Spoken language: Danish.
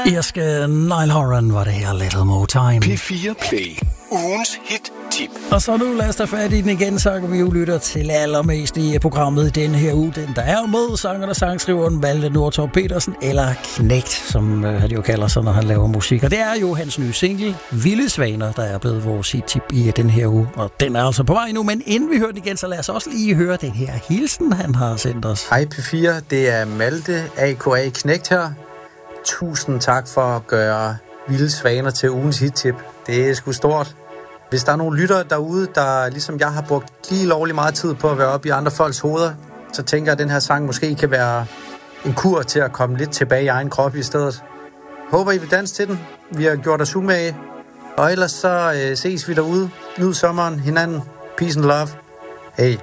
Irske Niall Horan var det her, Little More Time. P4 Play. Ugens hit-tip. Og så nu lad os da fat i den igen, så kan vi jo lytte til allermest i programmet denne her uge. Den der er med sangeren og sangskriveren Malte Nordtorp Petersen, eller Knægt, som han jo kalder sig, når han laver musik. Og det er jo hans nye single, Vilde Svaner, der er blevet vores hit-tip i den her uge. Og den er altså på vej nu, men inden vi hører den igen, så lad os også lige høre den her hilsen, han har sendt os. Hej P4, det er Malte a.k.a. Knægt her. Tusind tak for at gøre Vilde Svaner til ugens hit-tip. Det er sgu stort. Hvis der er nogle lyttere derude, der ligesom jeg har brugt lige lovlig meget tid på at være oppe i andre folks hoveder, så tænker jeg, at den her sang måske kan være en kur til at komme lidt tilbage i egen krop i stedet. Håber, I vil danse til den. Vi har gjort os umage. Og ellers så ses vi derude. Nyd sommeren, hinanden. Peace and love. Hey.